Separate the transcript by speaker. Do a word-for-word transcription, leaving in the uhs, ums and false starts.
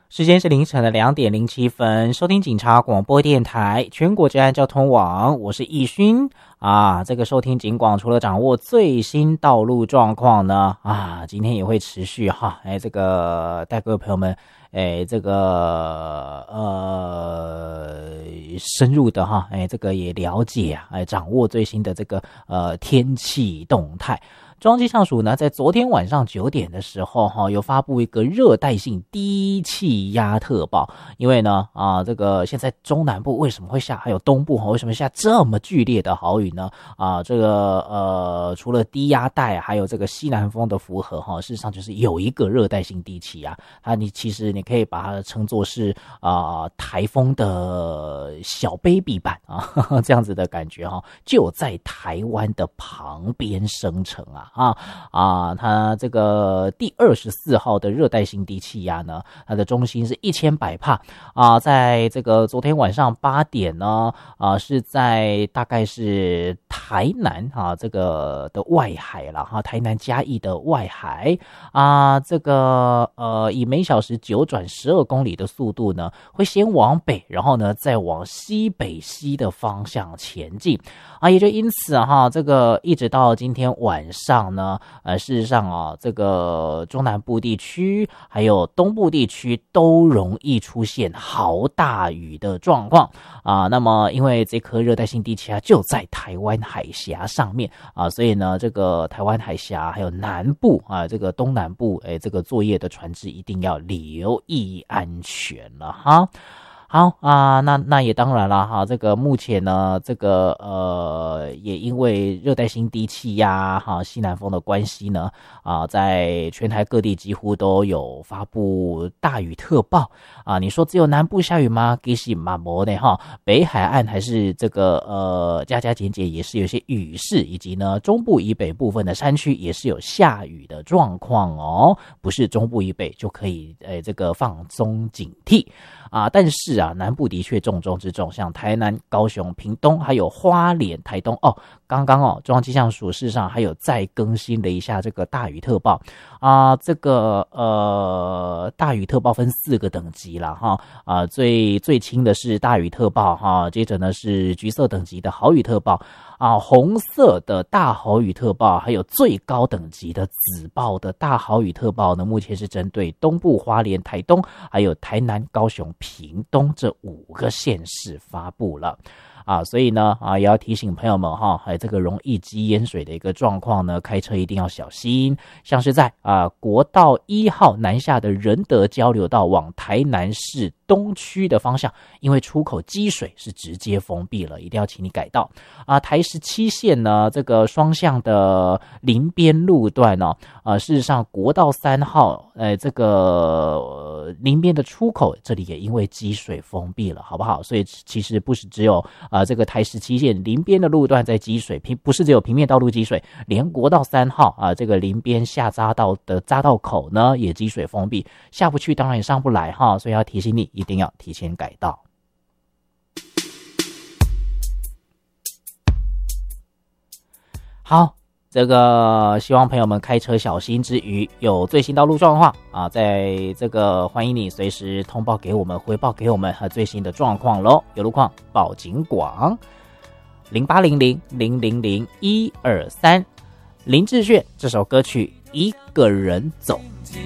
Speaker 1: 时间是凌晨的两点零七分，收听警察广播电台全国治安交通网，我是易勋啊。这个收听警广除了掌握最新道路状况呢，啊，今天也会持续哈，哎，这个带各位朋友们，哎，这个呃深入的哈，哎，这个也了解啊，哎，掌握最新的这个呃天气动态。中央气象署呢，在昨天晚上九点的时候，哈，有发布一个热带性低气压特报。因为呢，啊，这个现在中南部为什么会下，还有东部为什么下这么剧烈的豪雨呢？啊，这个呃，除了低压带，还有这个西南风的符合，哈，事实上就是有一个热带性低气压，它你其实你可以把它称作是啊、呃、台风的小 baby 版啊，呵呵这样子的感觉哈，就在台湾的旁边生成啊。啊啊，它这个第二十四号的热带性低气压呢，它的中心是一千百帕啊，在这个昨天晚上八点呢，啊是在大概是台南啊这个的外海了哈，台南嘉义的外海啊，这个呃以每小时九转十二公里的速度呢，会先往北，然后呢再往西北西的方向前进啊，也就因此啊哈，这个一直到今天晚上。呢，呃，事实上啊，这个中南部地区还有东部地区都容易出现豪大雨的状况啊。那么，因为这颗热带性低气压就在台湾海峡上面啊，所以呢，这个台湾海峡还有南部啊，这个东南部，哎，这个作业的船只一定要留意安全了哈。好啊，那那也当然了哈，这个目前呢，这个呃，也因为热带性低气压哈西南风的关系呢，啊，在全台各地几乎都有发布大雨特报啊。你说只有南部下雨吗？其实嘛没呢哈，北海岸还是这个呃加加减减也是有些雨势，以及呢中部以北部分的山区也是有下雨的状况哦，不是中部以北就可以呃这个放松警惕。啊，但是啊，南部的确重中之重，像台南、高雄、屏东，还有花莲、台东哦。刚刚哦，中央气象署事实上还有再更新了一下这个大雨特报啊，这个呃大雨特报分四个等级啦哈啊，最最轻的是大雨特报哈，接着呢是橘色等级的豪雨特报啊，红色的大豪雨特报，还有最高等级的紫报的大豪雨特报呢，目前是针对东部、花莲、台东，还有台南、高雄、屏东这五个县市发布了。啊，所以呢，啊，也要提醒朋友们哈，还有这个容易积淹水的一个状况呢，开车一定要小心。像是在啊国道一号南下的仁德交流道往台南市东区的方向，因为出口积水是直接封闭了，一定要请你改道啊。台十七线呢，这个双向的林边路段呢，啊，事实上国道三号，呃，这个、呃、林边的出口这里也因为积水封闭了，好不好？所以其实不是只有啊、呃、这个台十七线林边的路段在积水，平不是只有平面道路积水，连国道三号啊、呃、这个林边下匝道的匝道口呢也积水封闭，下不去当然也上不来哈，所以要提醒你一定要提前改道。好，这个希望朋友们开车小心之余，有最新道路状况啊，在这个欢迎你随时通报给我们，回报给我们和最新的状况咯。有路况报警广零八零零零零零一二三，林志炫这首歌曲一个人走。